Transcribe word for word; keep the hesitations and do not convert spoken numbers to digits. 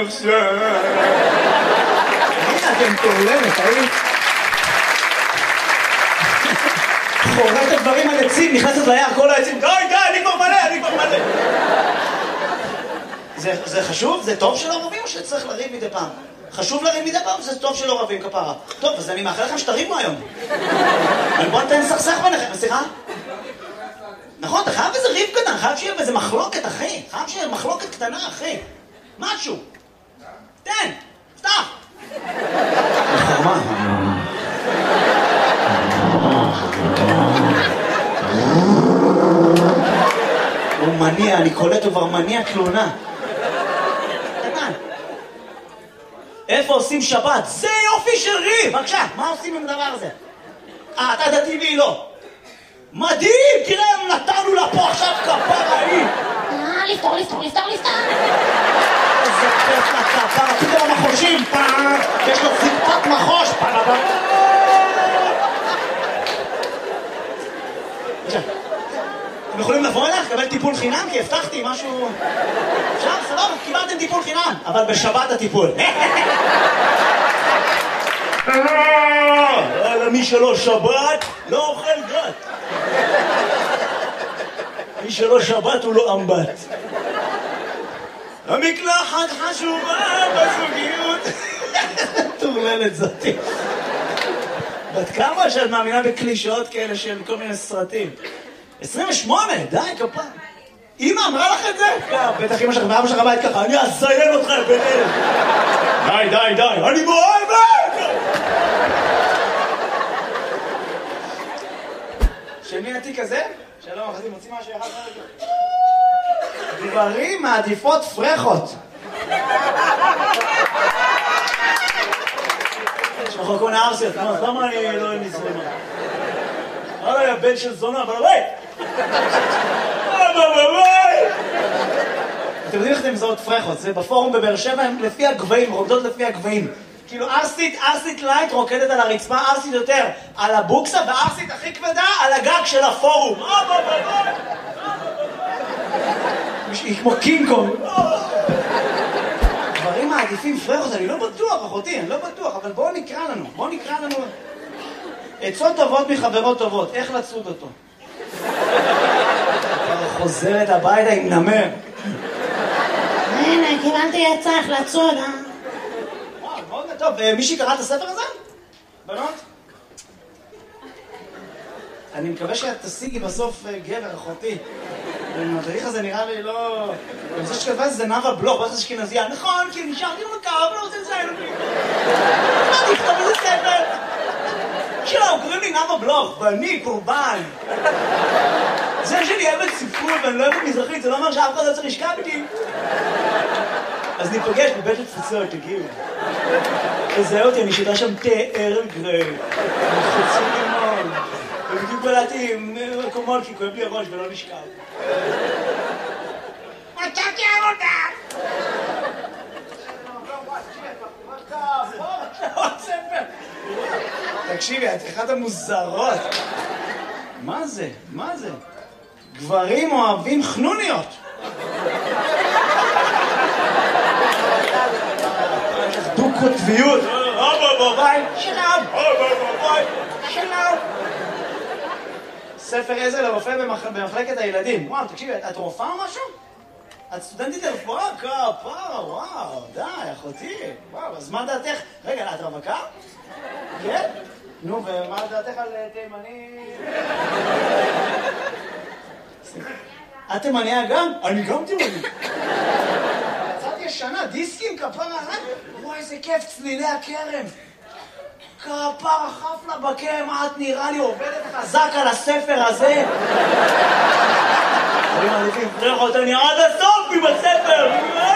עכשיו? הנה, אתם תורלמת, האם? חורט הדברים על עצים, נכנסת ליער, כל העצים, די, די, אני כבר מלא, אני כבר מלא. זה, זה חשוב? זה טוב שלא רבים או שצריך לריב מדי פעם? חשוב לריב מדי פעם? זה טוב שלא רבים כפרה. טוב, אז אני מאחל לכם שתריבו היום. אבל בוא נתן סכסך ביניכם, סליחה? נכון, אתה חייב איזה ריב קטן, חייב שיהיה איזה מחלוקת, אחי. חייב שיהיה מחלוקת קטנה, אחי. משהו. תן, פתח. חרמה. הוא מניע, אני קולט, הוא כבר מניע תלונה. קטן. איפה עושים שבת? זה יופי של ריב! בבקשה, מה עושים עם הדבר הזה? אה, אתה דתי והיא לא. מדהים! תראה, נתנו לה פה עכשיו כפרה היא! אה, לפתור, לפתור, לפתור, לפתור! איזה כיף לכפרה, פתאום המחושים, פעם! יש לו זיקפת מחוש! פעם! אתם יכולים לבוא אליך, לקבל טיפול חינם? כי הבטחתי משהו... אפשר, סבבה, קיבלתם טיפול חינם, אבל בשבת הטיפול. מי שלא שבת, לא אוכל גת. מי שלא שבת הוא לא אמבט. המקלחת חשובה בזוגיות. תורללת זאתי. בת כמה שאת מאמינה בקלישאות כאלה של כל מיני סרטים? עשרים ושמונה, די, כפה. אמא אמרה לך את זה? בטח אמא שלך ואבא שלך בית ככה, אני אזיין אותך ביניהם. די, די, די, אני מאוהבת! של מי התיק הזה? שלום, אחדים, מוצאים משהו אחד רגע. גברים מעדיפות פרחות. יש לך כל מיני ארסיות, למה אני לא עם נזרמה? הרי הבן של זונה, אבל הבית! אתם יודעים איך אתם מזהות פרחות? זה בפורום בבאר שבע, הם לפי הגבהים, רוקדות לפי הגבהים. כאילו ארסית, ארסית לייט רוקדת על הרצפה, ארסית יותר על הבוקסה, וארסית הכי כבדה על הגג של הפורום. היא כמו קינג קונג. דברים מעדיפים פרחות, אני לא בטוח, אחותי, אני לא בטוח, אבל בואו נקרא לנו, בואו נקרא לנו... עצות טובות מחברות טובות, איך לצוד אותו? חוזרת הביתה עם נמר. הנה, קיבלתי עצה איך לצוד, אה? וואו, מאוד טוב. מישהי קרא את הספר הזה? בנות? אני מקווה שאת תשיגי בסוף גבר, אחותי. המדריך הזה נראה לי לא... אני חושב שכתבה זה נאווה בלוך, ואז אשכנזייה. נכון, כי נשארתי במקר, אבל לא רוצה לציין אותי. מה תכתוב איזה ספר? שלום, קוראים לי נאווה בלוך, ואני קורבן. זה שאני אוהבת ספרות ואני לא אוהבת מזרחית, זה לא אומר שאף אחד לא צריך לשכב איתי. אז ניפגש בבית התפוצות, תגיעו. תזהה אותי, אני שיטה שם תאר גרי. חוצים לימון. ובדיוק בלעתי מקומות כי כואב לי הראש ולא נשכב. מצאתי עבודה! עוד ספר. תקשיבי, את אחת המוזרות. מה זה? מה זה? גברים אוהבים חנוניות. דו-קוטביות. שלום. שלום. ספר עזר לרופא במחלקת הילדים. וואו, תקשיבי, את רופאה או משהו? את סטודנטית לרפואה? כפרה, וואו, די, אחותי. וואו, אז מה דעתך? רגע, את רווקה? כן? נו, ומה דעתך על תימני? את תימניה גם? אני גם תימני. יצאתי ישנה, דיסקים, כפרה, וואי, איזה כיף, צלילי הכרם. כפרה חפלה בקרם, את נראה לי עובדת חזק על הספר הזה. אני מעדיפים פרחות, אני עד הסוף עם הספר.